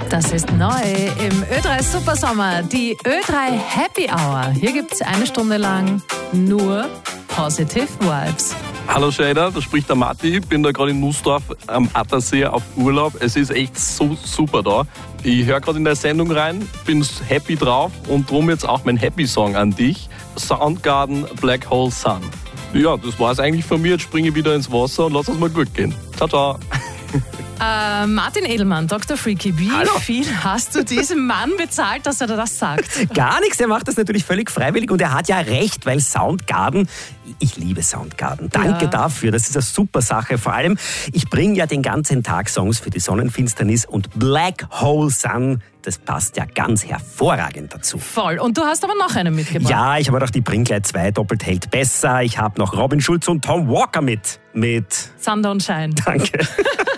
Das ist neu im Ö3 Supersommer, die Ö3 Happy Hour. Hier gibt es eine Stunde lang nur Positive Vibes. Hallo Scheiner, da spricht der Matti. Ich bin da gerade in Nussdorf am Attersee auf Urlaub. Es ist echt so super da. Ich höre gerade in der Sendung rein, bin happy drauf und drum jetzt auch mein Happy-Song an dich. Soundgarden, Black Hole Sun. Ja, das war's eigentlich von mir. Jetzt springe ich wieder ins Wasser und lass uns mal gut gehen. Ciao, ciao. Martin Edelmann, Dr. Freaky, wie viel hast du diesem Mann bezahlt, dass er dir das sagt? Gar nichts, er macht das natürlich völlig freiwillig und er hat ja recht, weil Soundgarden, ich liebe Soundgarden, danke dafür, das ist eine super Sache. Vor allem, ich bringe ja den ganzen Tag Songs für die Sonnenfinsternis und Black Hole Sun, das passt ja ganz hervorragend dazu. Voll, und du hast aber noch einen mitgebracht. Ja, ich habe gedacht, ich bringe gleich 2, doppelt hält besser. Ich habe noch Robin Schulz und Tom Walker mit. Sander und Schein. Danke.